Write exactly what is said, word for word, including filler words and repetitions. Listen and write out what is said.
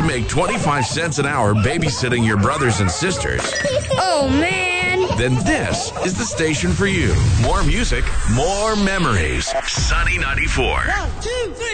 to make twenty-five cents an hour babysitting your brothers and sisters, Oh, man. then this is the station for you. More music, more memories. Sunny ninety-four. One, two, three.